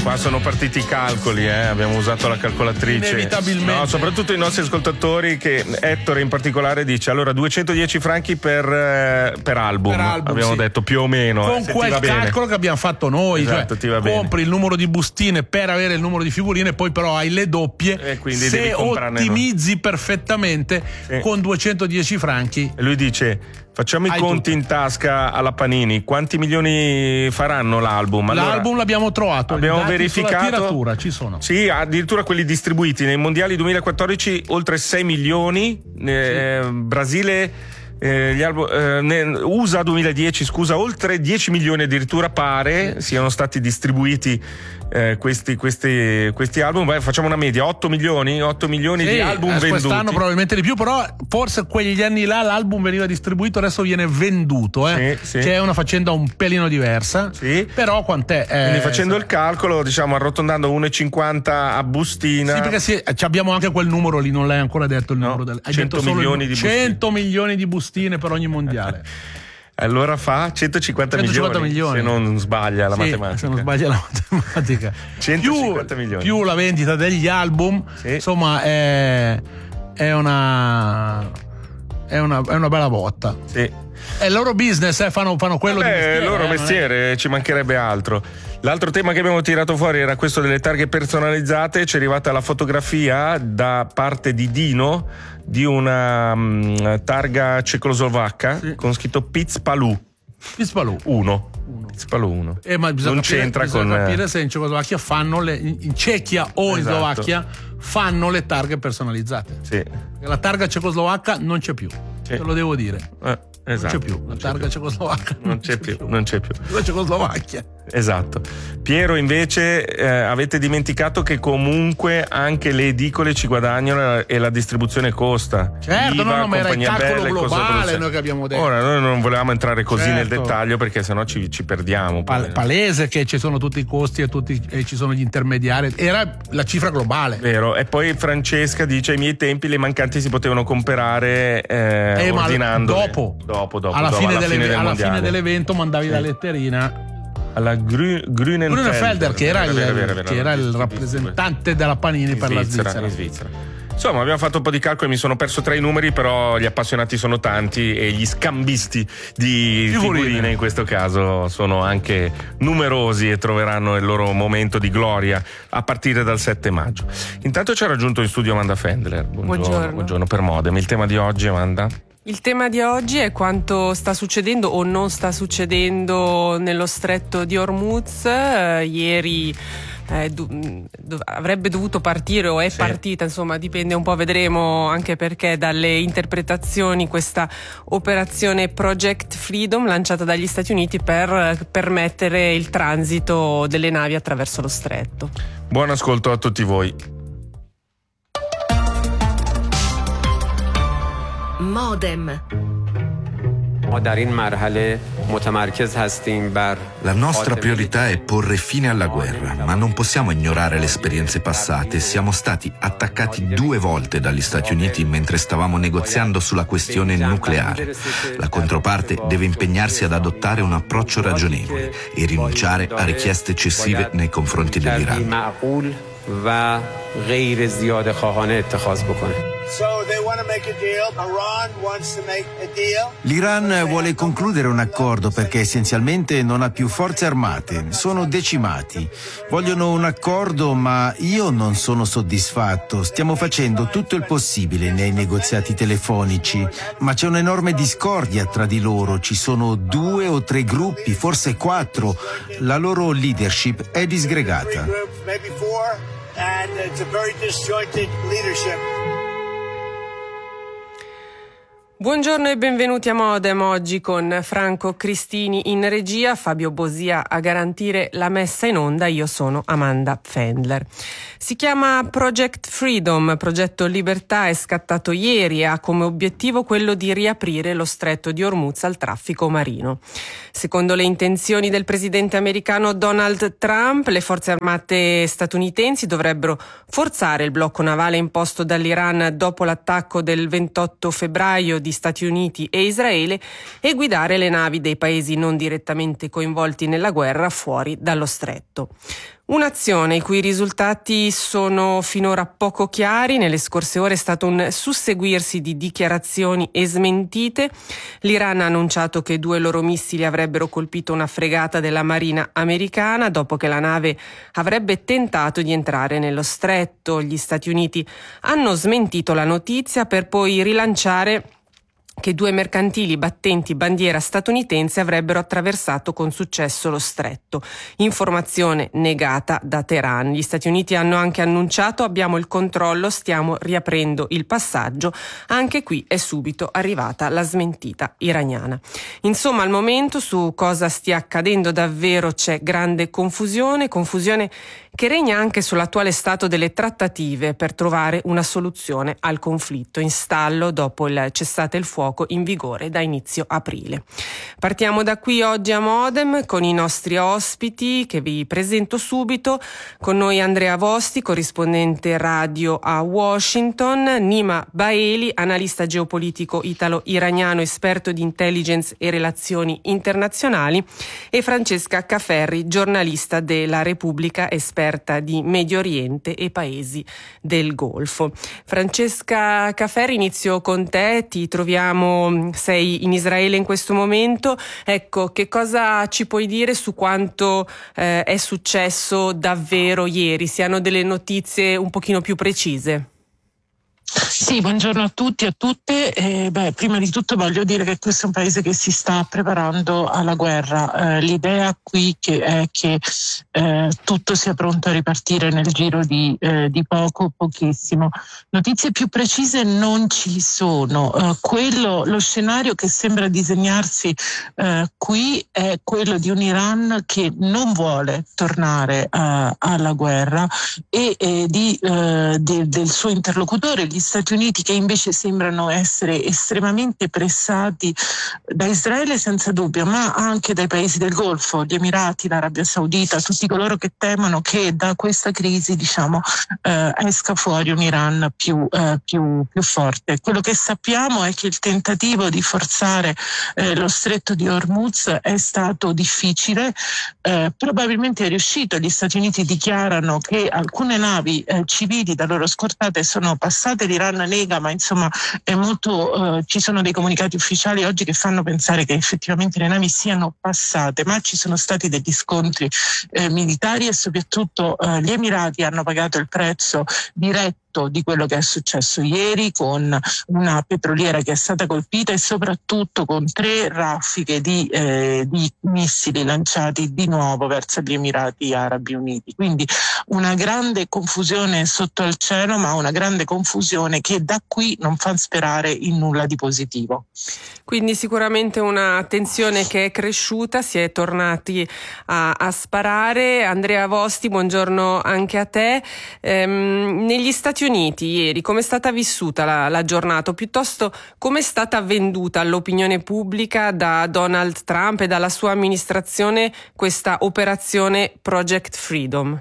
Qua sono partiti i calcoli, abbiamo usato la calcolatrice. Inevitabilmente. No, soprattutto i nostri ascoltatori, che Ettore in particolare dice: allora 210 franchi per album, abbiamo detto più o meno. Con quel calcolo che abbiamo fatto noi, esatto, cioè compri il numero di bustine per avere il numero di figurine, poi però hai le doppie e quindi se ottimizzi perfettamente con 210 franchi. E lui dice: facciamo i conti in tasca alla Panini, quanti milioni faranno l'album? Allora, l'album l'abbiamo trovato, abbiamo verificato, sulla tiratura ci sono. Sì, addirittura quelli distribuiti nei mondiali 2014 oltre 6 milioni, Brasile USA 2010, scusa, oltre 10 milioni addirittura pare siano stati distribuiti questi album. Beh, facciamo una media, 8 milioni di album venduti. Quest'anno probabilmente di più, però forse quegli anni là l'album veniva distribuito, adesso viene venduto, che è una faccenda un pelino diversa, però quant'è? Quindi facendo il calcolo, diciamo, arrotondando 1,50 a bustina. Sì, perché abbiamo anche quel numero lì, non l'hai ancora detto il numero del 100 milioni di bustine. 100 milioni di bustine per ogni mondiale. Allora fa 150 milioni se non sbaglia la matematica. Se non sbaglia la matematica. 150 milioni. Più la vendita degli album, insomma, è una bella botta. Sì. È il loro business, fanno quello di mestiere. È il loro mestiere, ci mancherebbe altro. L'altro tema che abbiamo tirato fuori era questo delle targhe personalizzate. Ci è arrivata la fotografia da parte di Dino di una targa cecoslovacca con scritto Pizzpalu 1. Pizzpalu 1. Ma non c'entra bisogna capire se in Cecoslovacchia in Cechia o in Slovacchia fanno le targhe personalizzate. Sì. La targa cecoslovacca non c'è più, te lo devo dire. Esatto. Non c'è più la targa cecoslovacca. Non c'è più. La Cecoslovacchia. Esatto. Piero, invece, avete dimenticato che comunque anche le edicole ci guadagnano e la distribuzione costa. Certo, ma era il calcolo globale noi che abbiamo detto. Ora, noi non volevamo entrare così nel dettaglio perché sennò ci perdiamo. Palese che ci sono tutti i costi e ci sono gli intermediari. Era la cifra globale. Vero. E poi Francesca dice: ai miei tempi le mancanti si potevano comprare ordinando. Dopo. Alla fine dell'evento mandavi la letterina alla Grünenfelder, che era il rappresentante della Panini per la Svizzera. In Svizzera. Insomma, abbiamo fatto un po' di calcolo, mi sono perso tra i numeri, però gli appassionati sono tanti e gli scambisti di figurine in questo caso sono anche numerosi e troveranno il loro momento di gloria a partire dal 7 maggio. Intanto ci ha raggiunto in studio Amanda Fendler. Buongiorno per Modem. Il tema di oggi, Amanda? Il tema di oggi è quanto sta succedendo o non sta succedendo nello stretto di Hormuz. Ieri avrebbe dovuto partire o è partita, insomma dipende un po', vedremo, anche perché dalle interpretazioni, questa operazione Project Freedom lanciata dagli Stati Uniti per permettere il transito delle navi attraverso lo stretto. Buon ascolto a tutti voi. Modem. La nostra priorità è porre fine alla guerra, ma non possiamo ignorare le esperienze passate. Siamo stati attaccati 2 volte dagli Stati Uniti mentre stavamo negoziando sulla questione nucleare. La controparte deve impegnarsi ad adottare un approccio ragionevole e rinunciare a richieste eccessive nei confronti dell'Iran. L'Iran vuole concludere un accordo perché essenzialmente non ha più forze armate, sono decimati. Vogliono un accordo, ma io non sono soddisfatto. Stiamo facendo tutto il possibile nei negoziati telefonici, ma c'è un'enorme discordia tra di loro. Ci sono 2 o 3 gruppi, forse 4. La loro leadership è disgregata. And it's a very disjointed leadership. Buongiorno e benvenuti a Modem, oggi con Franco Cristini in regia, Fabio Bosia a garantire la messa in onda, io sono Amanda Fendler. Si chiama Project Freedom, progetto Libertà, è scattato ieri e ha come obiettivo quello di riaprire lo stretto di Hormuz al traffico marino. Secondo le intenzioni del presidente americano Donald Trump, le forze armate statunitensi dovrebbero forzare il blocco navale imposto dall'Iran dopo l'attacco del 28 febbraio di di Stati Uniti e Israele e guidare le navi dei paesi non direttamente coinvolti nella guerra fuori dallo stretto. Un'azione i cui risultati sono finora poco chiari. Nelle scorse ore è stato un susseguirsi di dichiarazioni e smentite. L'Iran ha annunciato che 2 loro missili avrebbero colpito una fregata della Marina americana dopo che la nave avrebbe tentato di entrare nello stretto. Gli Stati Uniti hanno smentito la notizia per poi rilanciare che 2 mercantili battenti bandiera statunitense avrebbero attraversato con successo lo stretto. Informazione negata da Teheran. Gli Stati Uniti hanno anche annunciato: abbiamo il controllo, stiamo riaprendo il passaggio. Anche qui è subito arrivata la smentita iraniana. Insomma, al momento su cosa stia accadendo davvero c'è grande confusione che regna anche sull'attuale stato delle trattative per trovare una soluzione al conflitto in stallo dopo il cessate il fuoco in vigore da inizio aprile. Partiamo da qui oggi a Modem con i nostri ospiti che vi presento subito. Con noi Andrea Vosti, corrispondente radio a Washington, Nima Baeli, analista geopolitico italo-iraniano, esperto di intelligence e relazioni internazionali, e Francesca Caferri, giornalista della Repubblica, esperta di Medio Oriente e paesi del Golfo. Francesca Caferri, inizio con te, sei in Israele in questo momento. Ecco, che cosa ci puoi dire su quanto è successo davvero ieri? Si hanno delle notizie un pochino più precise? Sì, buongiorno a tutti e a tutte. Prima di tutto voglio dire che questo è un paese che si sta preparando alla guerra. L'idea qui è che tutto sia pronto a ripartire nel giro di pochissimo. Notizie più precise non ci sono. Lo scenario che sembra disegnarsi qui è quello di un Iran che non vuole tornare alla guerra e del suo interlocutore, gli Stati Uniti, che invece sembrano essere estremamente pressati da Israele senza dubbio, ma anche dai paesi del Golfo, gli Emirati, l'Arabia Saudita, tutti coloro che temono che da questa crisi esca fuori un Iran più forte. Quello che sappiamo è che il tentativo di forzare lo stretto di Hormuz è stato difficile, probabilmente è riuscito. Gli Stati Uniti dichiarano che alcune navi civili da loro scortate sono passate, l'Iran nega, ma insomma ci sono dei comunicati ufficiali oggi che fanno pensare che effettivamente le navi siano passate, ma ci sono stati degli scontri militari e soprattutto gli Emirati hanno pagato il prezzo diretto di quello che è successo ieri, con una petroliera che è stata colpita e soprattutto con 3 raffiche di missili lanciati di nuovo verso gli Emirati Arabi Uniti. Quindi una grande confusione sotto al cielo, ma una grande confusione che da qui non fa sperare in nulla di positivo. Quindi sicuramente una tensione che è cresciuta, si è tornati a sparare. Andrea Vosti, buongiorno anche a te. Negli Stati Uniti ieri come è stata vissuta la giornata, o piuttosto come è stata venduta all'opinione pubblica da Donald Trump e dalla sua amministrazione questa operazione Project Freedom?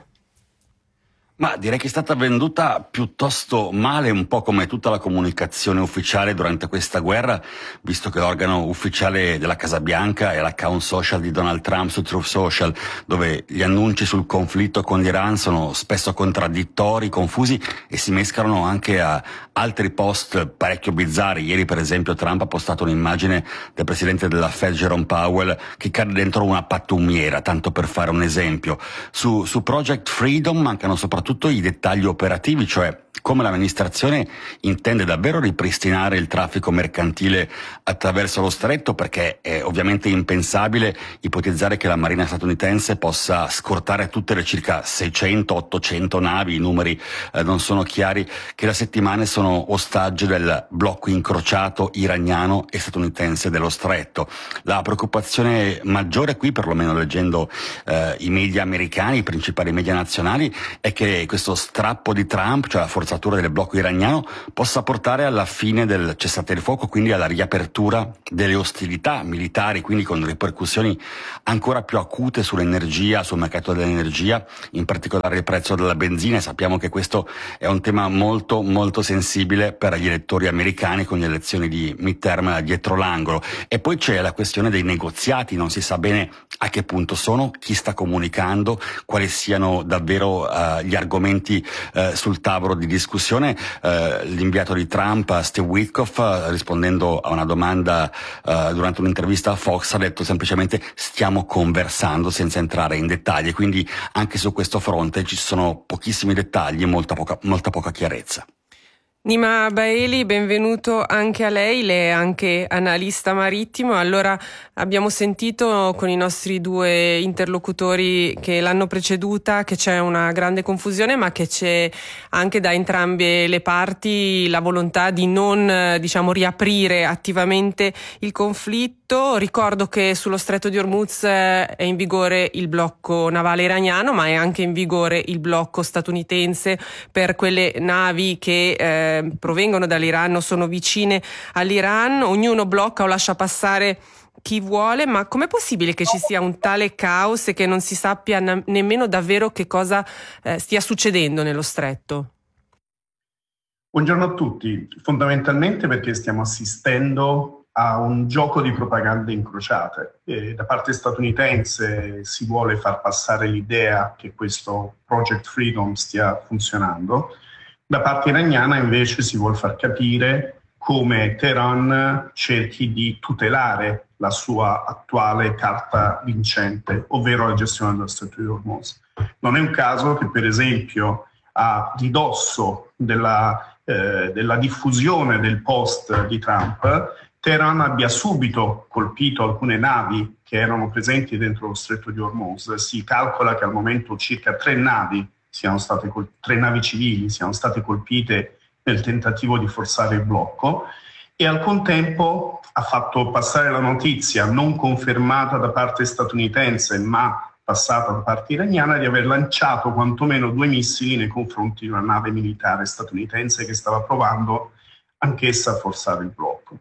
Ma direi che è stata venduta piuttosto male, un po' come tutta la comunicazione ufficiale durante questa guerra, visto che l'organo ufficiale della Casa Bianca è l'account social di Donald Trump su Truth Social, dove gli annunci sul conflitto con l'Iran sono spesso contraddittori, confusi e si mescolano anche a altri post parecchio bizzarri. Ieri per esempio Trump ha postato un'immagine del presidente della Fed Jerome Powell che cade dentro una pattumiera, tanto per fare un esempio. Su Project Freedom mancano soprattutto i dettagli operativi, cioè come l'amministrazione intende davvero ripristinare il traffico mercantile attraverso lo stretto, perché è ovviamente impensabile ipotizzare che la Marina statunitense possa scortare tutte le circa 600-800 navi, i numeri non sono chiari, che da settimane sono ostaggio del blocco incrociato iraniano e statunitense dello stretto. La preoccupazione maggiore qui, perlomeno leggendo i media americani, i principali media nazionali, è che questo strappo di Trump, cioè la forza forzatura del blocco iraniano possa portare alla fine del cessate il fuoco, quindi alla riapertura delle ostilità militari, quindi con ripercussioni ancora più acute sull'energia, sul mercato dell'energia, in particolare il prezzo della benzina. Sappiamo che questo è un tema molto molto sensibile per gli elettori americani, con le elezioni di midterm dietro l'angolo. E poi c'è la questione dei negoziati, non si sa bene a che punto sono, chi sta comunicando, quali siano davvero gli argomenti sul tavolo di discussione. L'inviato di Trump, Steve Witkoff, rispondendo a una domanda durante un'intervista a Fox, ha detto semplicemente stiamo conversando, senza entrare in dettagli, quindi anche su questo fronte ci sono pochissimi dettagli e molta poca chiarezza. Nima Baeli, benvenuto anche a lei, lei è anche analista marittimo. Allora, abbiamo sentito con i nostri due interlocutori che l'hanno preceduta che c'è una grande confusione, ma che c'è anche da entrambe le parti la volontà di non, riaprire attivamente il conflitto. Ricordo che sullo stretto di Hormuz è in vigore il blocco navale iraniano, ma è anche in vigore il blocco statunitense per quelle navi che provengono dall'Iran o sono vicine all'Iran. Ognuno blocca o lascia passare chi vuole, ma com'è possibile che ci sia un tale caos e che non si sappia nemmeno davvero che cosa stia succedendo nello stretto? Buongiorno a tutti. Fondamentalmente perché stiamo assistendo a un gioco di propagande incrociate. Da parte statunitense si vuole far passare l'idea che questo Project Freedom stia funzionando. Da parte iraniana invece si vuol far capire come Teheran cerchi di tutelare la sua attuale carta vincente, ovvero la gestione dello Stretto di Hormuz. Non è un caso che, per esempio, a ridosso della diffusione del post di Trump, Teheran abbia subito colpito alcune navi che erano presenti dentro lo Stretto di Hormuz. Si calcola che al momento circa 3 navi civili siano state colpite nel tentativo di forzare il blocco, e al contempo ha fatto passare la notizia, non confermata da parte statunitense ma passata da parte iraniana, di aver lanciato quantomeno 2 missili nei confronti di una nave militare statunitense che stava provando anch'essa a forzare il blocco.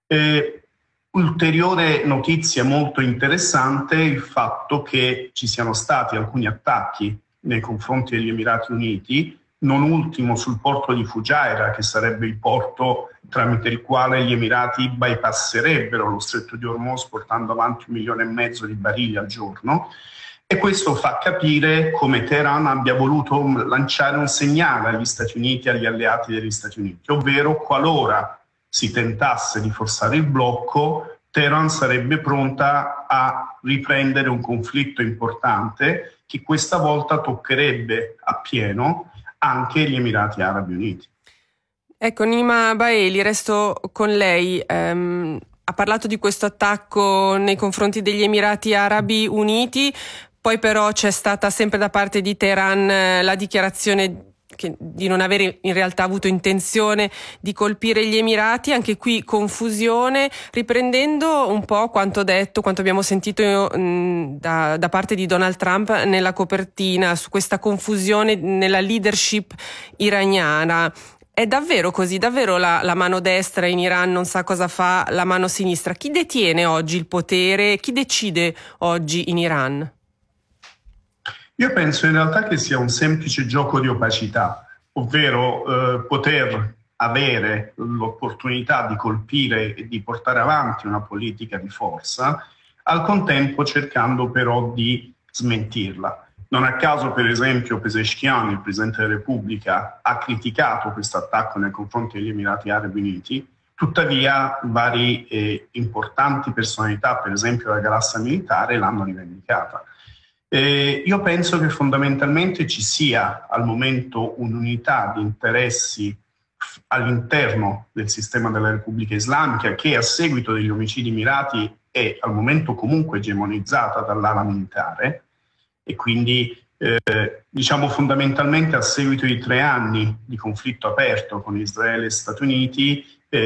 Ulteriore notizia molto interessante è il fatto che ci siano stati alcuni attacchi nei confronti degli Emirati Uniti, non ultimo sul porto di Fujairah, che sarebbe il porto tramite il quale gli Emirati bypasserebbero lo Stretto di Hormuz portando avanti 1,5 milioni di barili al giorno. E questo fa capire come Teheran abbia voluto lanciare un segnale agli Stati Uniti e agli alleati degli Stati Uniti, ovvero qualora si tentasse di forzare il blocco, Teheran sarebbe pronta a riprendere un conflitto importante che questa volta toccherebbe appieno anche gli Emirati Arabi Uniti. Ecco, Nima Baeli, resto con lei. Ha parlato di questo attacco nei confronti degli Emirati Arabi Uniti, poi però c'è stata sempre da parte di Teheran la dichiarazione di non avere in realtà avuto intenzione di colpire gli Emirati. Anche qui confusione, riprendendo un po' quanto detto, quanto abbiamo sentito da parte di Donald Trump nella copertina, su questa confusione nella leadership iraniana. È davvero così? Davvero la mano destra in Iran non sa cosa fa la mano sinistra? Chi detiene oggi il potere? Chi decide oggi in Iran? Io penso in realtà che sia un semplice gioco di opacità, ovvero poter avere l'opportunità di colpire e di portare avanti una politica di forza, al contempo cercando però di smentirla. Non a caso, per esempio, Pezeshkian, il Presidente della Repubblica, ha criticato questo attacco nei confronti degli Emirati Arabi Uniti. Tuttavia, varie importanti personalità, per esempio la galassia militare, l'hanno rivendicata. Io penso che fondamentalmente ci sia al momento un'unità di interessi all'interno del sistema della Repubblica Islamica, che a seguito degli omicidi mirati è al momento comunque egemonizzata dall'ala militare, e quindi fondamentalmente a seguito di 3 anni di conflitto aperto con Israele e Stati Uniti,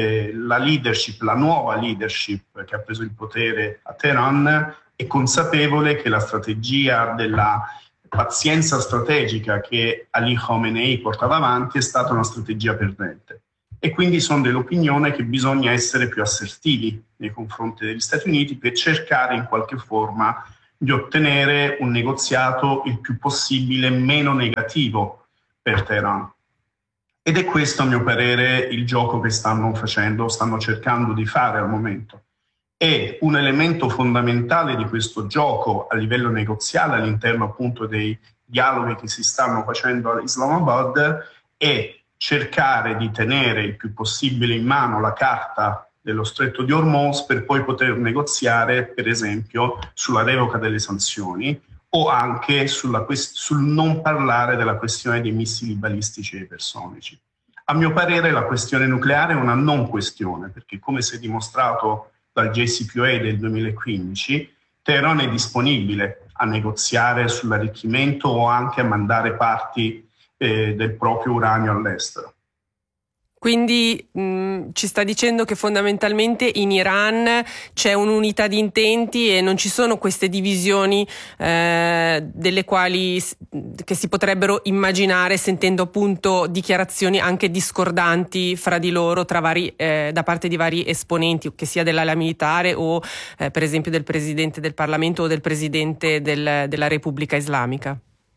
la nuova leadership che ha preso il potere a Teheran è consapevole che la strategia della pazienza strategica che Ali Khamenei portava avanti è stata una strategia perdente. E quindi sono dell'opinione che bisogna essere più assertivi nei confronti degli Stati Uniti per cercare in qualche forma di ottenere un negoziato il più possibile meno negativo per Teheran. Ed è questo, a mio parere, il gioco che stanno cercando di fare al momento. E un elemento fondamentale di questo gioco a livello negoziale all'interno appunto dei dialoghi che si stanno facendo a Islamabad è cercare di tenere il più possibile in mano la carta dello Stretto di Hormuz per poi poter negoziare, per esempio, sulla revoca delle sanzioni o anche sul non parlare della questione dei missili balistici e ipersonici. A mio parere la questione nucleare è una non questione, perché come si è dimostrato dal JCPOA del 2015, Teheran è disponibile a negoziare sull'arricchimento o anche a mandare parti del proprio uranio all'estero. Quindi ci sta dicendo che fondamentalmente in Iran c'è un'unità di intenti e non ci sono queste divisioni delle quali che si potrebbero immaginare sentendo appunto dichiarazioni anche discordanti fra di loro da parte di vari esponenti, che sia dell'ala militare o per esempio del presidente del Parlamento o del presidente della Repubblica Islamica.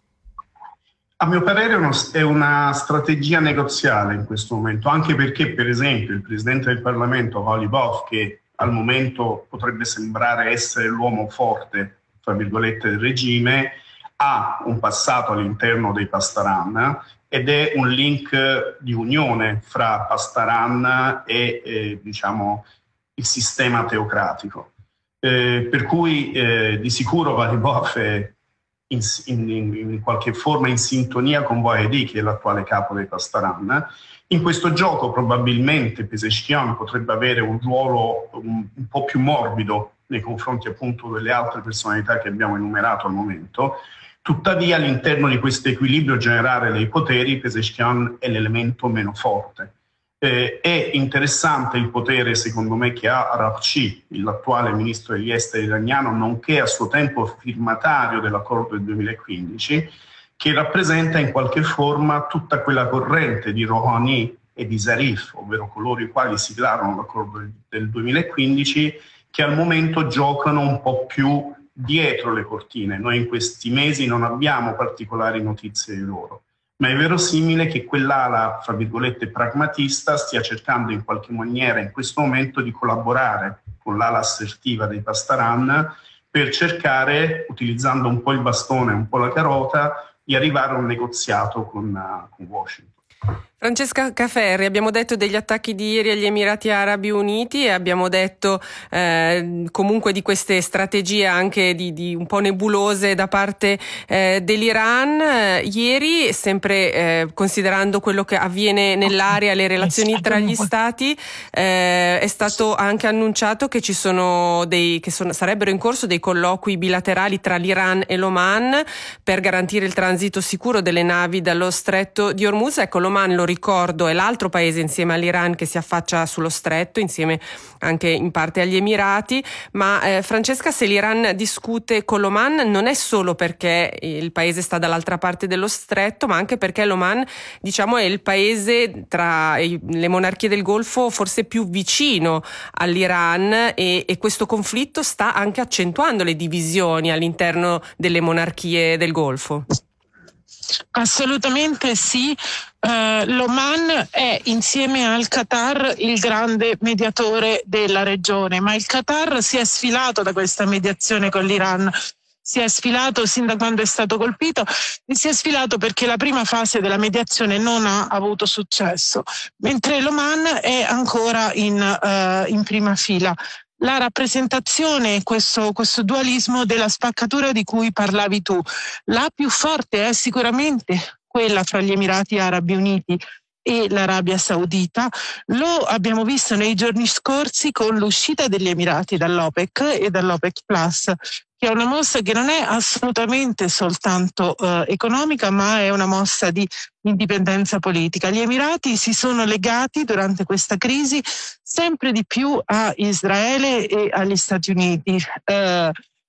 A mio parere è una strategia negoziale in questo momento, anche perché, per esempio, il presidente del Parlamento, Ghalibaf, che al momento potrebbe sembrare essere l'uomo forte, tra virgolette, del regime, ha un passato all'interno dei Pasdaran ed è un link di unione fra Pasdaran e il sistema teocratico. Per cui di sicuro Ghalibaf è in qualche forma in sintonia con Vohedi, che è l'attuale capo dei Pasdaran. In questo gioco probabilmente Pezeshkian potrebbe avere un ruolo un po' più morbido nei confronti appunto delle altre personalità che abbiamo enumerato al momento. Tuttavia all'interno di questo equilibrio generale dei poteri Pezeshkian è l'elemento meno forte. È interessante il potere, secondo me, che ha Araghchi, l'attuale ministro degli esteri iraniano, nonché a suo tempo firmatario dell'accordo del 2015, che rappresenta in qualche forma tutta quella corrente di Rouhani e di Zarif, ovvero coloro i quali siglarono l'accordo del 2015, che al momento giocano un po' più dietro le cortine. Noi in questi mesi non abbiamo particolari notizie di loro. Ma è verosimile che quell'ala, fra virgolette, pragmatista stia cercando in qualche maniera in questo momento di collaborare con l'ala assertiva dei Pasdaran per cercare, utilizzando un po' il bastone e un po' la carota, di arrivare a un negoziato con Washington. Francesca Caferri, abbiamo detto degli attacchi di ieri agli Emirati Arabi Uniti e abbiamo detto comunque di queste strategie anche di un po' nebulose da parte dell'Iran. Ieri, sempre considerando quello che avviene nell'area, le relazioni tra gli stati, è stato anche annunciato che sarebbero in corso dei colloqui bilaterali tra l'Iran e l'Oman per garantire il transito sicuro delle navi dallo stretto di Hormuz. Ecco, l'Oman, lo ricordo, è l'altro paese insieme all'Iran che si affaccia sullo stretto, insieme anche in parte agli Emirati. Ma Francesca, se l'Iran discute con l'Oman non è solo perché il paese sta dall'altra parte dello stretto, ma anche perché l'Oman, diciamo, è il paese tra le monarchie del Golfo forse più vicino all'Iran e questo conflitto sta anche accentuando le divisioni all'interno delle monarchie del Golfo. Assolutamente sì. L'Oman è insieme al Qatar il grande mediatore della regione, ma il Qatar si è sfilato da questa mediazione con l'Iran. Si è sfilato sin da quando è stato colpito e si è sfilato perché la prima fase della mediazione non ha avuto successo, mentre l'Oman è ancora in prima fila. La rappresentazione, questo dualismo della spaccatura di cui parlavi tu, la più forte è sicuramente quella fra gli Emirati Arabi Uniti e l'Arabia Saudita. Lo abbiamo visto nei giorni scorsi con l'uscita degli Emirati dall'OPEC e dall'OPEC Plus, che è una mossa che non è assolutamente soltanto economica, ma è una mossa di indipendenza politica. Gli Emirati si sono legati durante questa crisi sempre di più a Israele e agli Stati Uniti.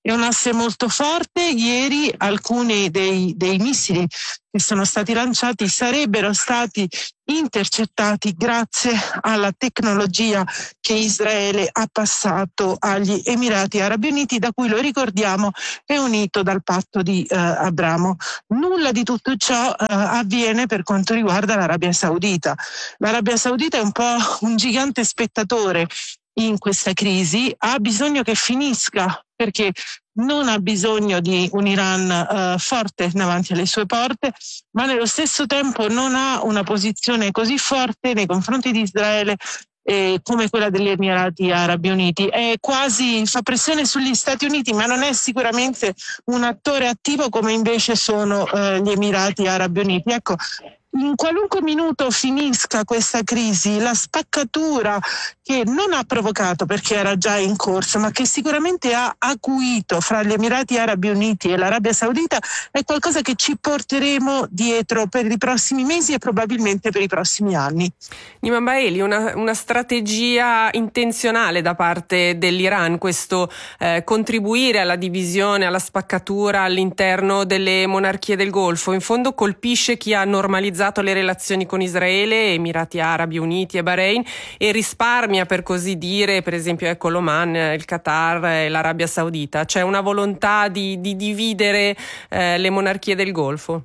È un asse molto forte. Ieri alcuni dei missili che sono stati lanciati sarebbero stati intercettati grazie alla tecnologia che Israele ha passato agli Emirati Arabi Uniti, da cui, lo ricordiamo, è unito dal patto di Abramo. Nulla di tutto ciò avviene per quanto riguarda l'Arabia Saudita. L'Arabia Saudita è un po' un gigante spettatore in questa crisi, ha bisogno che finisca, perché non ha bisogno di un Iran forte davanti alle sue porte, ma nello stesso tempo non ha una posizione così forte nei confronti di Israele come quella degli Emirati Arabi Uniti. È quasi, fa pressione sugli Stati Uniti, ma non è sicuramente un attore attivo come invece sono gli Emirati Arabi Uniti. Ecco, in qualunque minuto finisca questa crisi, la spaccatura che non ha provocato, perché era già in corso, ma che sicuramente ha acuito fra gli Emirati Arabi Uniti e l'Arabia Saudita, è qualcosa che ci porteremo dietro per i prossimi mesi e probabilmente per i prossimi anni. Niman Baeli, una strategia intenzionale da parte dell'Iran, questo contribuire alla divisione, alla spaccatura all'interno delle monarchie del Golfo, in fondo colpisce chi ha normalizzato le relazioni con Israele, Emirati Arabi Uniti e Bahrain, e risparmia, per così dire, per esempio l'Oman, il Qatar e l'Arabia Saudita. C'è una volontà di dividere le monarchie del Golfo?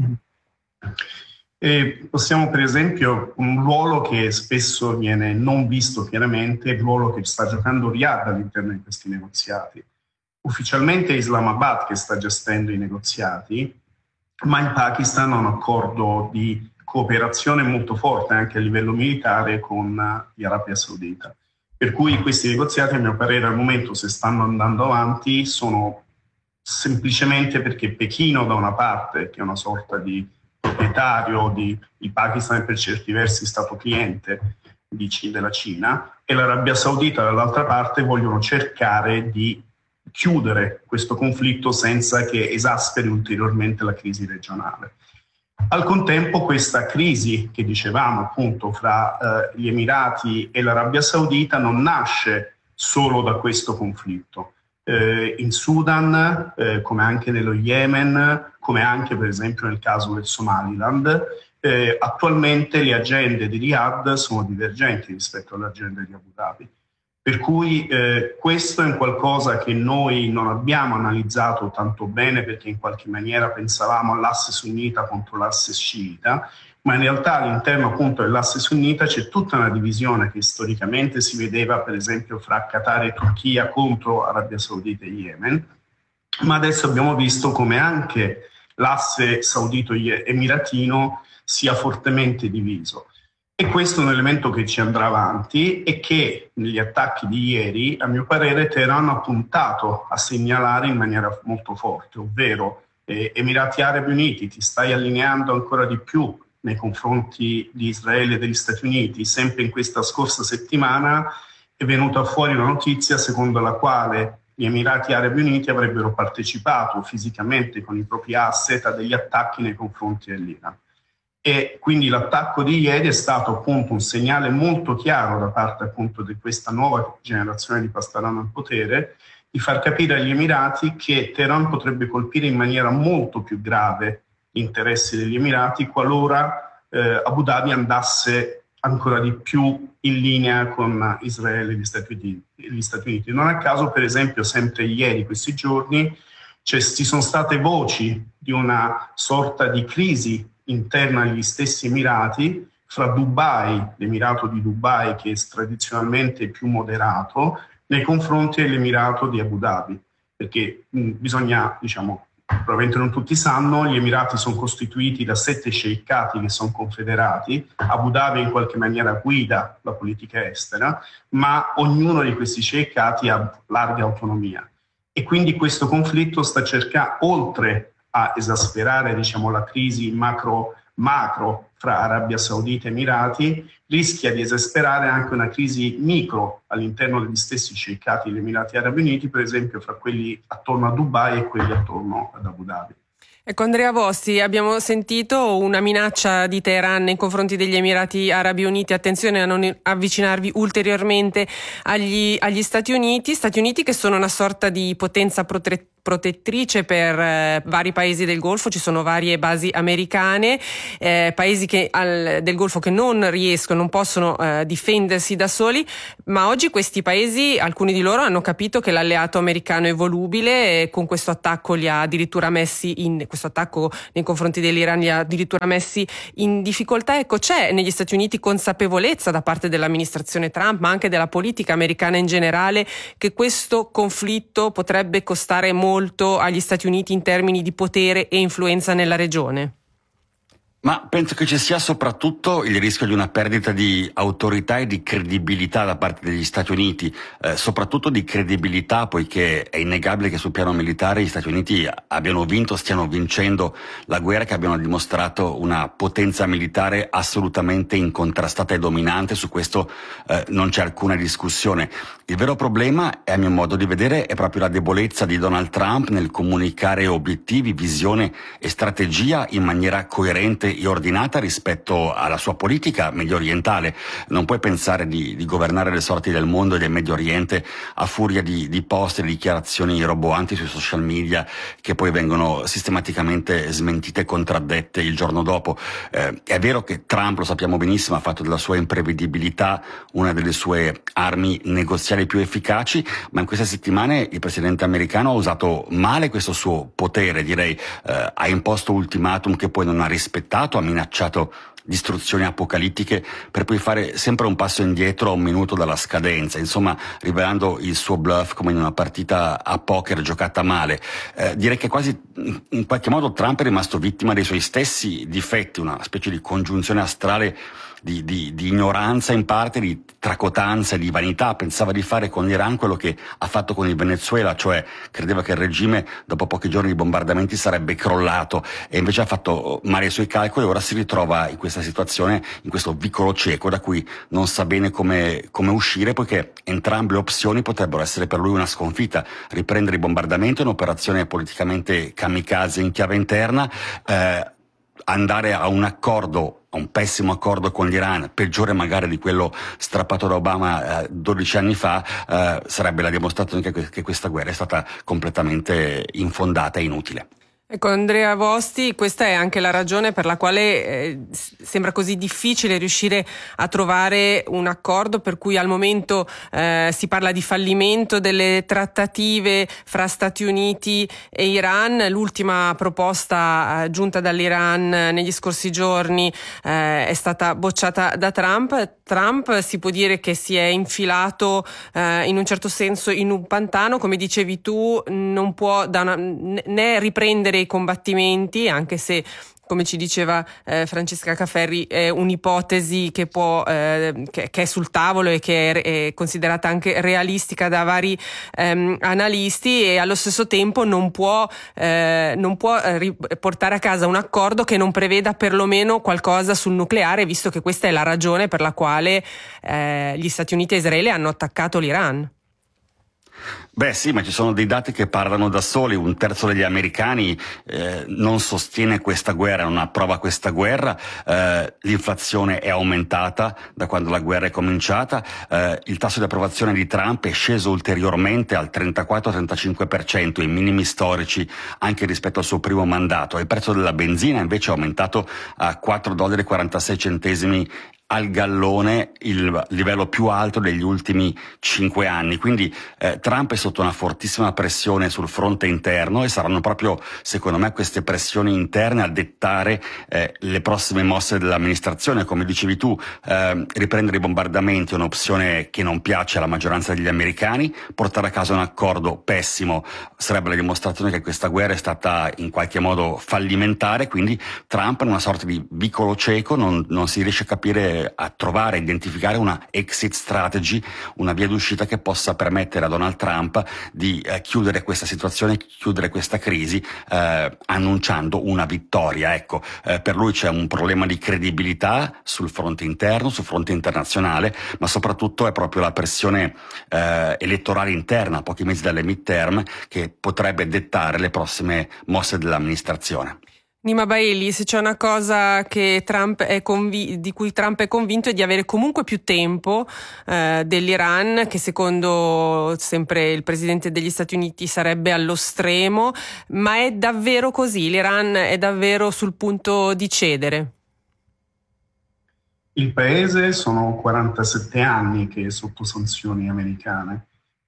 E possiamo, per esempio, un ruolo che spesso viene non visto chiaramente, il ruolo che sta giocando Riyadh all'interno di questi negoziati. Ufficialmente è Islamabad che sta gestendo i negoziati, ma in Pakistan ha un accordo di cooperazione molto forte anche a livello militare con l'Arabia Saudita. Per cui questi negoziati, a mio parere, al momento, se stanno andando avanti, sono semplicemente perché Pechino, da una parte, che è una sorta di proprietario il Pakistan, è per certi versi stato cliente della Cina, e l'Arabia Saudita, dall'altra parte, vogliono cercare di chiudere questo conflitto senza che esasperi ulteriormente la crisi regionale. Al contempo, questa crisi che dicevamo appunto fra gli Emirati e l'Arabia Saudita non nasce solo da questo conflitto. In Sudan, come anche nello Yemen, come anche per esempio nel caso del Somaliland, attualmente le agende di Riyadh sono divergenti rispetto alle agende di Abu Dhabi. Per cui questo è un qualcosa che noi non abbiamo analizzato tanto bene, perché in qualche maniera pensavamo all'asse sunnita contro l'asse sciita, ma in realtà all'interno appunto dell'asse sunnita c'è tutta una divisione che storicamente si vedeva per esempio fra Qatar e Turchia contro Arabia Saudita e Yemen, ma adesso abbiamo visto come anche l'asse saudito-emiratino sia fortemente diviso. E questo è un elemento che ci andrà avanti e che negli attacchi di ieri, a mio parere, Teheran ha puntato a segnalare in maniera molto forte, ovvero Emirati Arabi Uniti, ti stai allineando ancora di più nei confronti di Israele e degli Stati Uniti. Sempre in questa scorsa settimana è venuta fuori una notizia secondo la quale gli Emirati Arabi Uniti avrebbero partecipato fisicamente con i propri asset a degli attacchi nei confronti dell'Iran. E quindi l'attacco di ieri è stato appunto un segnale molto chiaro da parte appunto di questa nuova generazione di passaranno al potere, di far capire agli Emirati che Teheran potrebbe colpire in maniera molto più grave gli interessi degli Emirati qualora Abu Dhabi andasse ancora di più in linea con Israele e gli Stati Uniti. Non a caso, per esempio, sempre ieri, questi giorni, ci sono state voci di una sorta di crisi interna agli stessi Emirati, fra Dubai, l'Emirato di Dubai che è tradizionalmente più moderato, nei confronti dell'Emirato di Abu Dhabi, perché bisogna, probabilmente non tutti sanno, gli Emirati sono costituiti da 7 sceicati che sono confederati, Abu Dhabi in qualche maniera guida la politica estera, ma ognuno di questi sceicati ha larga autonomia. E quindi questo conflitto sta cercando, oltre a esasperare la crisi macro fra Arabia Saudita e Emirati, rischia di esasperare anche una crisi micro all'interno degli stessi sceicati degli Emirati Arabi Uniti, per esempio fra quelli attorno a Dubai e quelli attorno ad Abu Dhabi. Ecco, Andrea Vosti, abbiamo sentito una minaccia di Teheran nei confronti degli Emirati Arabi Uniti. Attenzione a non avvicinarvi ulteriormente agli Stati Uniti che sono una sorta di potenza protettrice per vari paesi del Golfo. Ci sono varie basi americane, paesi del Golfo che non possono difendersi da soli, ma oggi questi paesi, alcuni di loro, hanno capito che l'alleato americano è volubile e con questo attacco questo attacco nei confronti dell'Iran li ha addirittura messi in difficoltà. Ecco, c'è negli Stati Uniti consapevolezza da parte dell'amministrazione Trump, ma anche della politica americana in generale, che questo conflitto potrebbe costare molto agli Stati Uniti in termini di potere e influenza nella regione? Ma penso che ci sia soprattutto il rischio di una perdita di autorità e di credibilità da parte degli Stati Uniti, soprattutto di credibilità, poiché è innegabile che sul piano militare gli Stati Uniti stiano vincendo la guerra, che abbiano dimostrato una potenza militare assolutamente incontrastata e dominante. Su questo non c'è alcuna discussione. Il vero problema, a mio modo di vedere, è proprio la debolezza di Donald Trump nel comunicare obiettivi, visione e strategia in maniera coerente e ordinata rispetto alla sua politica medio orientale. Non puoi pensare di governare le sorti del mondo e del Medio Oriente a furia di post e dichiarazioni roboanti sui social media che poi vengono sistematicamente smentite e contraddette il giorno dopo. È vero che Trump, lo sappiamo benissimo, ha fatto della sua imprevedibilità una delle sue armi negoziali più efficaci, ma in queste settimane il presidente americano ha usato male questo suo potere, direi. Ha imposto ultimatum che poi non ha rispettato, ha minacciato distruzioni apocalittiche per poi fare sempre un passo indietro a un minuto dalla scadenza, insomma rivelando il suo bluff come in una partita a poker giocata male. Direi che quasi in qualche modo Trump è rimasto vittima dei suoi stessi difetti, una specie di congiunzione astrale di ignoranza in parte, di tracotanza e di vanità. Pensava di fare con l'Iran quello che ha fatto con il Venezuela, cioè credeva che il regime dopo pochi giorni di bombardamenti sarebbe crollato, e invece ha fatto male i suoi calcoli e ora si ritrova in questa situazione, in questo vicolo cieco da cui non sa bene come uscire, poiché entrambe le opzioni potrebbero essere per lui una sconfitta: riprendere i bombardamenti, un'operazione politicamente kamikaze in chiave interna, andare a un pessimo accordo con l'Iran, peggiore magari di quello strappato da Obama 12 anni fa, sarebbe la dimostrazione che questa guerra è stata completamente infondata e inutile. Ecco, Andrea Vosti, questa è anche la ragione per la quale sembra così difficile riuscire a trovare un accordo, per cui al momento si parla di fallimento delle trattative fra Stati Uniti e Iran. L'ultima proposta giunta dall'Iran negli scorsi giorni è stata bocciata da Trump. Trump si può dire che si è infilato in un certo senso in un pantano, come dicevi tu, non può né riprendere i combattimenti, anche se, come ci diceva Francesca Caferri, è un'ipotesi che è sul tavolo e che è considerata anche realistica da vari analisti, e allo stesso tempo non può portare a casa un accordo che non preveda perlomeno qualcosa sul nucleare, visto che questa è la ragione per la quale gli Stati Uniti e Israele hanno attaccato l'Iran. Beh sì, ma ci sono dei dati che parlano da soli. Un terzo degli americani non sostiene questa guerra, non approva questa guerra. L'inflazione è aumentata da quando la guerra è cominciata. Il tasso di approvazione di Trump è sceso ulteriormente al 34-35%, i minimi storici anche rispetto al suo primo mandato. Il prezzo della benzina invece è aumentato a $4,46 al gallone, il livello più alto degli ultimi 5 anni. Quindi Trump è sotto una fortissima pressione sul fronte interno, e saranno proprio, secondo me, queste pressioni interne a dettare le prossime mosse dell'amministrazione. Come dicevi tu, riprendere i bombardamenti è un'opzione che non piace alla maggioranza degli americani. Portare a casa un accordo pessimo sarebbe la dimostrazione che questa guerra è stata in qualche modo fallimentare. Quindi Trump è in una sorta di vicolo cieco, non si riesce a capire a trovare, identificare una exit strategy, una via d'uscita che possa permettere a Donald Trump di chiudere questa situazione, chiudere questa crisi, annunciando una vittoria. Ecco, per lui c'è un problema di credibilità sul fronte interno, sul fronte internazionale, ma soprattutto è proprio la pressione elettorale interna, a pochi mesi dalle midterm, che potrebbe dettare le prossime mosse dell'amministrazione. Nima Bailey, se c'è una cosa che di cui Trump è convinto è di avere comunque più tempo dell'Iran, che secondo sempre il presidente degli Stati Uniti sarebbe allo stremo, ma è davvero così? L'Iran è davvero sul punto di cedere? Il paese sono 47 anni che è sotto sanzioni americane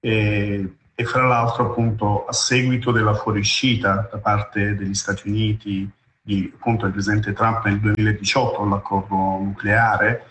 e fra l'altro appunto a seguito della fuoriuscita da parte degli Stati Uniti appunto il presidente Trump nel 2018 all'accordo nucleare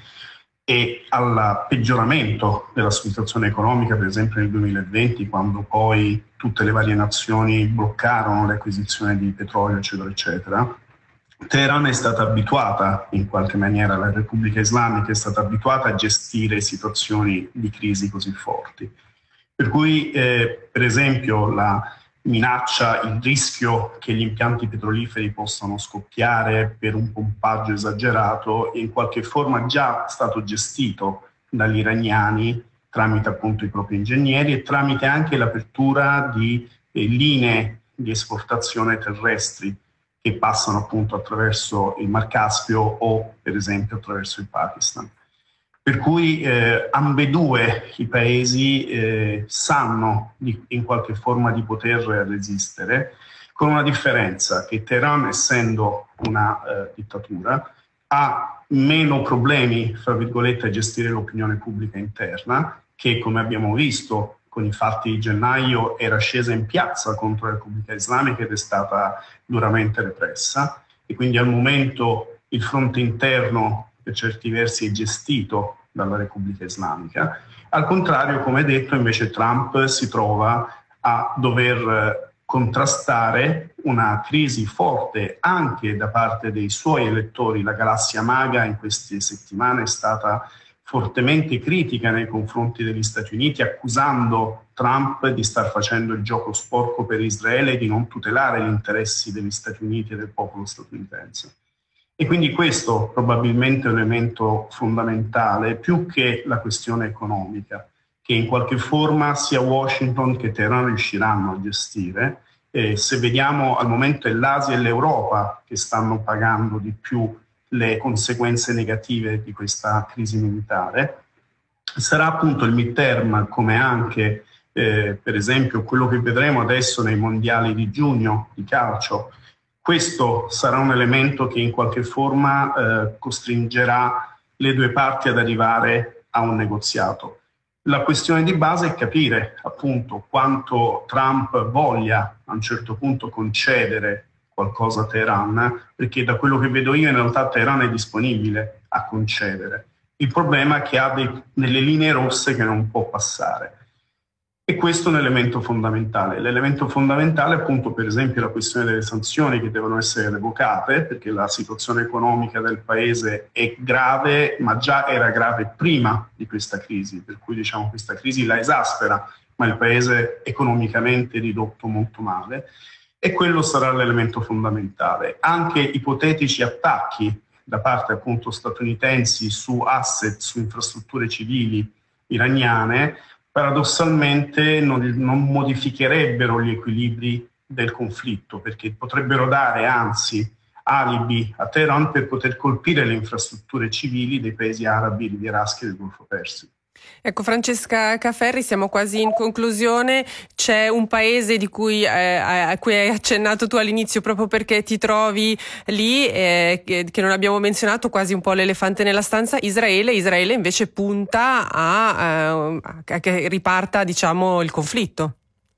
e al peggioramento della situazione economica, per esempio nel 2020, quando poi tutte le varie nazioni bloccarono le acquisizioni di petrolio, eccetera, eccetera. Teheran è stata abituata in qualche maniera, la Repubblica Islamica è stata abituata a gestire situazioni di crisi così forti. Per cui, per esempio, la minaccia, il rischio che gli impianti petroliferi possano scoppiare per un pompaggio esagerato è in qualche forma già stato gestito dagli iraniani tramite appunto i propri ingegneri e tramite anche l'apertura di linee di esportazione terrestri che passano appunto attraverso il Mar Caspio o per esempio attraverso il Pakistan. Per cui ambedue i paesi sanno in qualche forma di poter resistere, con una differenza, che Teheran, essendo una dittatura, ha meno problemi, fra virgolette, a gestire l'opinione pubblica interna, che come abbiamo visto con i fatti di gennaio era scesa in piazza contro la Repubblica Islamica ed è stata duramente repressa, e quindi al momento il fronte interno per certi versi è gestito dalla Repubblica Islamica. Al contrario, come detto, invece Trump si trova a dover contrastare una crisi forte anche da parte dei suoi elettori. La galassia maga in queste settimane è stata fortemente critica nei confronti degli Stati Uniti, accusando Trump di star facendo il gioco sporco per Israele e di non tutelare gli interessi degli Stati Uniti e del popolo statunitense. E quindi questo probabilmente è un elemento fondamentale, più che la questione economica, che in qualche forma sia Washington che Teheran riusciranno a gestire. Se vediamo al momento è l'Asia e l'Europa che stanno pagando di più le conseguenze negative di questa crisi militare. Sarà appunto il midterm, come anche per esempio quello che vedremo adesso nei mondiali di giugno di calcio. Questo sarà un elemento che in qualche forma costringerà le due parti ad arrivare a un negoziato. La questione di base è capire appunto quanto Trump voglia a un certo punto concedere qualcosa a Teheran, perché da quello che vedo io in realtà Teheran è disponibile a concedere. Il problema è che ha delle linee rosse che non può passare. E questo è un elemento fondamentale. L'elemento fondamentale è appunto per esempio la questione delle sanzioni che devono essere revocate, perché la situazione economica del paese è grave, ma già era grave prima di questa crisi, per cui diciamo questa crisi la esaspera, ma il paese economicamente è ridotto molto male. E quello sarà l'elemento fondamentale. Anche ipotetici attacchi da parte appunto statunitensi su asset, su infrastrutture civili iraniane, paradossalmente non modificherebbero gli equilibri del conflitto, perché potrebbero dare anzi alibi a Teheran per poter colpire le infrastrutture civili dei paesi arabi rivieraschi del Golfo Persico. Ecco, Francesca Caferri, siamo quasi in conclusione. C'è un paese a cui hai accennato tu all'inizio proprio perché ti trovi lì, che non abbiamo menzionato, quasi un po' l'elefante nella stanza, Israele. Israele invece punta a che riparta, diciamo, il conflitto.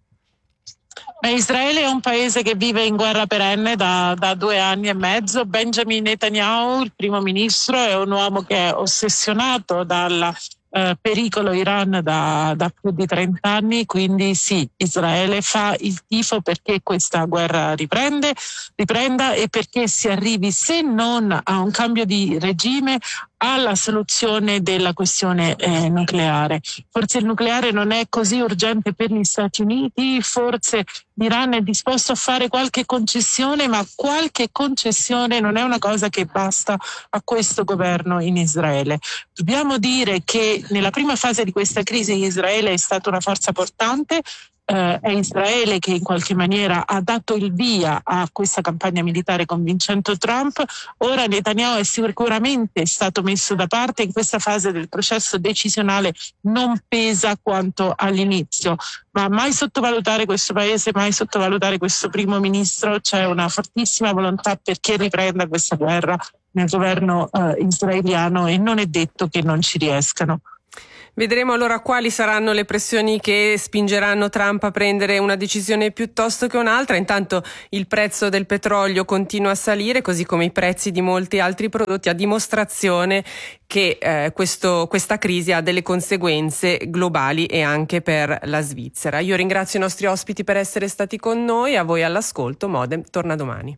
Israele è un paese che vive in guerra perenne da 2 anni e mezzo. Benjamin Netanyahu, il primo ministro, è un uomo che è ossessionato dal pericolo Iran da più di 30 anni, quindi sì, Israele fa il tifo perché questa guerra riprenda e perché si arrivi, se non a un cambio di regime, alla soluzione della questione nucleare. Forse il nucleare non è così urgente per gli Stati Uniti, forse l'Iran è disposto a fare qualche concessione, ma qualche concessione non è una cosa che basta a questo governo in Israele. Dobbiamo dire che nella prima fase di questa crisi Israele è stata una forza portante. È Israele che in qualche maniera ha dato il via a questa campagna militare convincendo Trump. Ora Netanyahu è sicuramente stato messo da parte, in questa fase del processo decisionale non pesa quanto all'inizio, ma mai sottovalutare questo paese, mai sottovalutare questo primo ministro. C'è una fortissima volontà perché riprenda questa guerra nel governo israeliano e non è detto che non ci riescano. Vedremo allora quali saranno le pressioni che spingeranno Trump a prendere una decisione piuttosto che un'altra. Intanto il prezzo del petrolio continua a salire, così come i prezzi di molti altri prodotti, a dimostrazione che questa crisi ha delle conseguenze globali e anche per la Svizzera. Io ringrazio i nostri ospiti per essere stati con noi, a voi all'ascolto. Modem torna domani.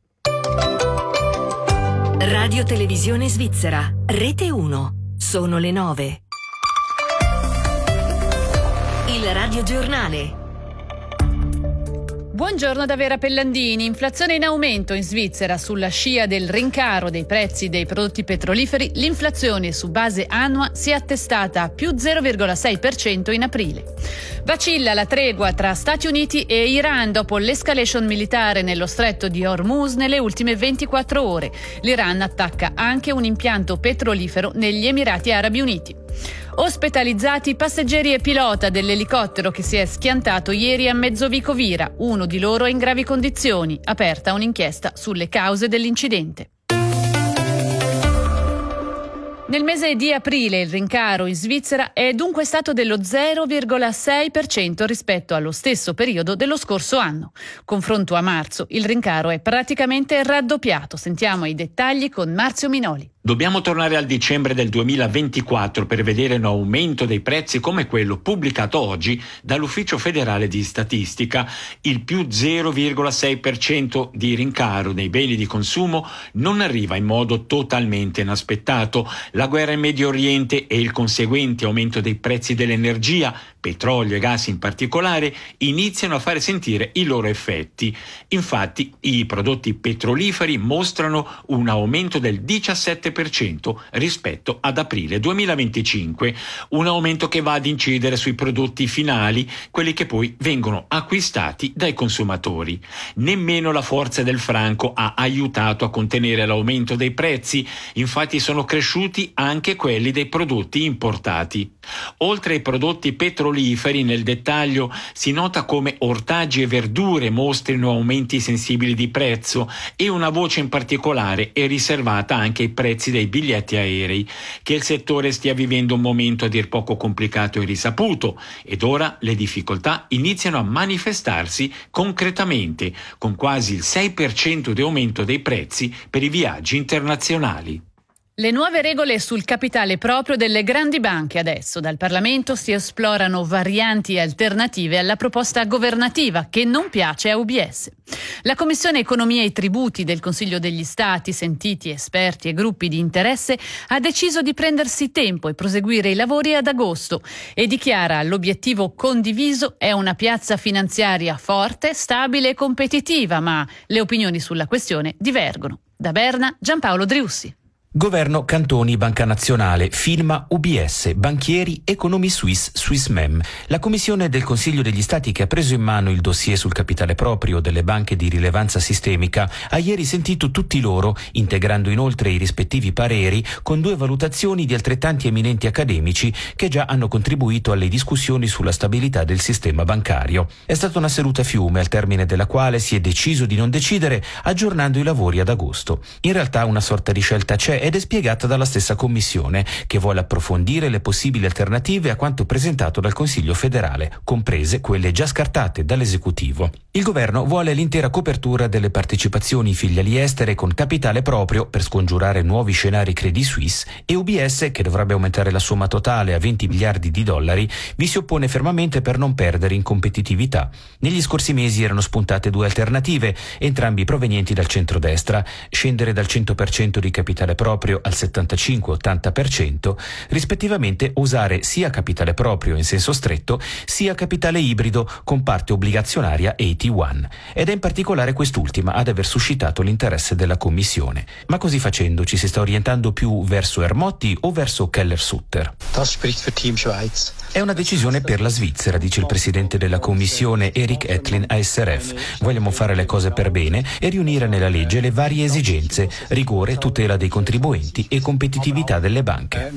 Radio Televisione Svizzera, Rete 1. Sono le 9. Il Radio Giornale. Buongiorno da Vera Pellandini. Inflazione in aumento in Svizzera. Sulla scia del rincaro dei prezzi dei prodotti petroliferi, l'inflazione su base annua si è attestata a più 0,6% in aprile. Vacilla la tregua tra Stati Uniti e Iran dopo l'escalation militare nello stretto di Hormuz nelle ultime 24 ore. L'Iran attacca anche un impianto petrolifero negli Emirati Arabi Uniti. Ospitalizzati passeggeri e pilota dell'elicottero che si è schiantato ieri a Mezzovico Vira. Uno di loro è in gravi condizioni. Aperta un'inchiesta sulle cause dell'incidente. Nel mese di aprile il rincaro in Svizzera è dunque stato dello 0,6% rispetto allo stesso periodo dello scorso anno. Confronto a marzo, il rincaro è praticamente raddoppiato. Sentiamo i dettagli con Marzio Minoli. Dobbiamo tornare al dicembre del 2024 per vedere un aumento dei prezzi come quello pubblicato oggi dall'Ufficio federale di statistica. Il più 0,6% di rincaro nei beni di consumo non arriva in modo totalmente inaspettato. La guerra in Medio Oriente e il conseguente aumento dei prezzi dell'energia, petrolio e gas in particolare, iniziano a fare sentire i loro effetti. Infatti, i prodotti petroliferi mostrano un aumento del 17% rispetto ad aprile 2025, un aumento che va ad incidere sui prodotti finali, quelli che poi vengono acquistati dai consumatori. Nemmeno la forza del franco ha aiutato a contenere l'aumento dei prezzi, infatti sono cresciuti anche quelli dei prodotti importati. Oltre ai prodotti petroliferi, nel dettaglio si nota come ortaggi e verdure mostrino aumenti sensibili di prezzo e una voce in particolare è riservata anche ai prezzi dei biglietti aerei. Che il settore stia vivendo un momento a dir poco complicato e risaputo, ed ora le difficoltà iniziano a manifestarsi concretamente, con quasi il 6% di aumento dei prezzi per i viaggi internazionali. Le nuove regole sul capitale proprio delle grandi banche adesso. Dal Parlamento si esplorano varianti alternative alla proposta governativa che non piace a UBS. La Commissione Economia e Tributi del Consiglio degli Stati, sentiti esperti e gruppi di interesse, ha deciso di prendersi tempo e proseguire i lavori ad agosto e dichiara l'obiettivo condiviso è una piazza finanziaria forte, stabile e competitiva, ma le opinioni sulla questione divergono. Da Berna, Giampaolo Driussi. Governo, cantoni, Banca Nazionale, firma UBS, banchieri, Economie Suisse, Swissmem. La commissione del Consiglio degli Stati che ha preso in mano il dossier sul capitale proprio delle banche di rilevanza sistemica ha ieri sentito tutti loro, integrando inoltre i rispettivi pareri con 2 valutazioni di altrettanti eminenti accademici che già hanno contribuito alle discussioni sulla stabilità del sistema bancario. È stata una seduta a fiume al termine della quale si è deciso di non decidere aggiornando i lavori ad agosto. In realtà una sorta di scelta c'è ed è spiegata dalla stessa Commissione, che vuole approfondire le possibili alternative a quanto presentato dal Consiglio federale, comprese quelle già scartate dall'esecutivo. Il governo vuole l'intera copertura delle partecipazioni filiali estere con capitale proprio per scongiurare nuovi scenari Credit Suisse, e UBS, che dovrebbe aumentare la somma totale a 20 miliardi di dollari, vi si oppone fermamente per non perdere in competitività. Negli scorsi mesi erano spuntate 2 alternative, entrambi provenienti dal centrodestra: scendere dal 100% di capitale proprio proprio al 75-80%, rispettivamente usare sia capitale proprio in senso stretto sia capitale ibrido con parte obbligazionaria AT1, ed è in particolare quest'ultima ad aver suscitato l'interesse della Commissione. Ma così facendo ci si sta orientando più verso Ermotti o verso Keller-Sutter? È una decisione per la Svizzera, dice il presidente della Commissione Erik Etlin a SRF. Vogliamo fare le cose per bene e riunire nella legge le varie esigenze: rigore, tutela dei contribuenti e competitività delle banche.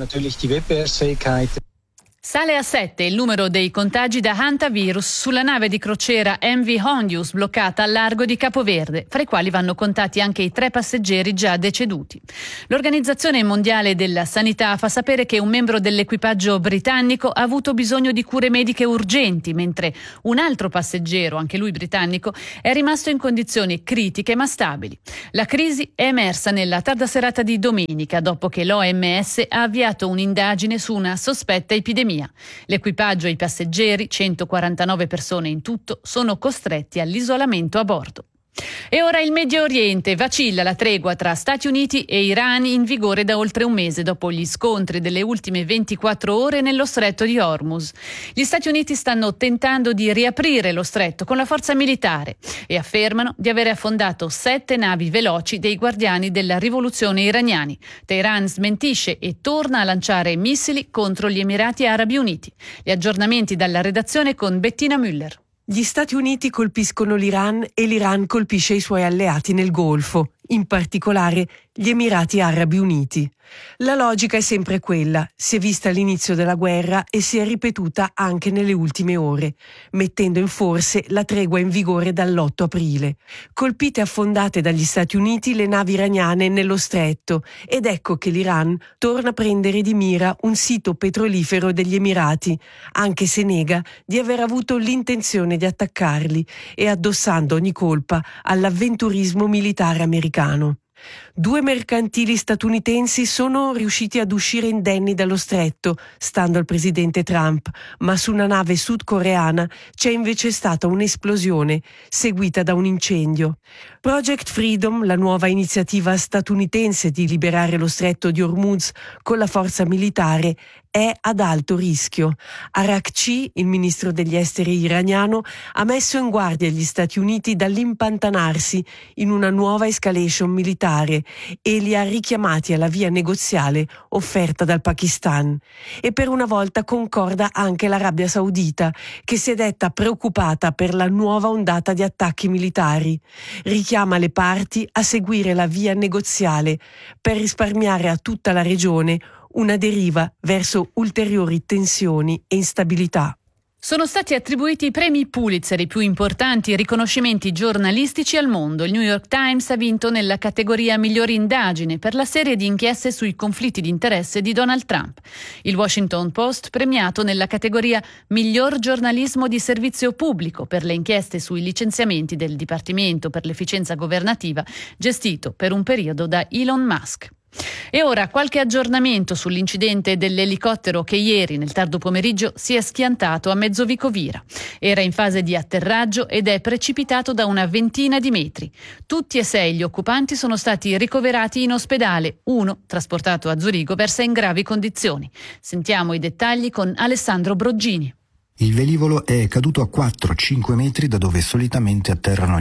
Sale a 7 il numero dei contagi da hantavirus sulla nave di crociera MV Hondius bloccata al largo di Capoverde, fra i quali vanno contati anche i 3 passeggeri già deceduti. L'Organizzazione Mondiale della Sanità fa sapere che un membro dell'equipaggio britannico ha avuto bisogno di cure mediche urgenti, mentre un altro passeggero, anche lui britannico, è rimasto in condizioni critiche ma stabili. La crisi è emersa nella tarda serata di domenica, dopo che l'OMS ha avviato un'indagine su una sospetta epidemia. L'equipaggio e i passeggeri, 149 persone in tutto, sono costretti all'isolamento a bordo. E ora il Medio Oriente. Vacilla la tregua tra Stati Uniti e Iran, in vigore da oltre un mese dopo gli scontri delle ultime 24 ore nello stretto di Hormuz. Gli Stati Uniti stanno tentando di riaprire lo stretto con la forza militare e affermano di avere affondato 7 navi veloci dei guardiani della rivoluzione iraniani. Teheran smentisce e torna a lanciare missili contro gli Emirati Arabi Uniti. Gli aggiornamenti dalla redazione con Bettina Müller. Gli Stati Uniti colpiscono l'Iran e l'Iran colpisce i suoi alleati nel Golfo, in particolare gli Emirati Arabi Uniti. La logica è sempre quella, si è vista all'inizio della guerra e si è ripetuta anche nelle ultime ore, mettendo in forse la tregua in vigore dall'8 aprile. Colpite e affondate dagli Stati Uniti le navi iraniane nello stretto, ed ecco che l'Iran torna a prendere di mira un sito petrolifero degli Emirati, anche se nega di aver avuto l'intenzione di attaccarli e addossando ogni colpa all'avventurismo militare americano. 2 mercantili statunitensi sono riusciti ad uscire indenni dallo stretto, stando al presidente Trump, ma su una nave sudcoreana c'è invece stata un'esplosione, seguita da un incendio. Project Freedom, la nuova iniziativa statunitense di liberare lo stretto di Hormuz con la forza militare, è ad alto rischio. Arakci, il ministro degli esteri iraniano, ha messo in guardia gli Stati Uniti dall'impantanarsi in una nuova escalation militare e li ha richiamati alla via negoziale offerta dal Pakistan. E per una volta concorda anche l'Arabia Saudita, che si è detta preoccupata per la nuova ondata di attacchi militari. Richiama le parti a seguire la via negoziale per risparmiare a tutta la regione una deriva verso ulteriori tensioni e instabilità. Sono stati attribuiti i premi Pulitzer, i più importanti riconoscimenti giornalistici al mondo. Il New York Times ha vinto nella categoria Miglior indagine per la serie di inchieste sui conflitti di interesse di Donald Trump. Il Washington Post premiato nella categoria Miglior giornalismo di servizio pubblico per le inchieste sui licenziamenti del Dipartimento per l'efficienza governativa gestito per un periodo da Elon Musk. E ora qualche aggiornamento sull'incidente dell'elicottero che ieri nel tardo pomeriggio si è schiantato a Mezzovicovira. Era in fase di atterraggio ed è precipitato da una ventina di metri. Tutti e 6 gli occupanti sono stati ricoverati in ospedale. 1, trasportato a Zurigo, versa in gravi condizioni. Sentiamo i dettagli con Alessandro Broggini. Il velivolo è caduto a 4-5 metri da dove solitamente atterrano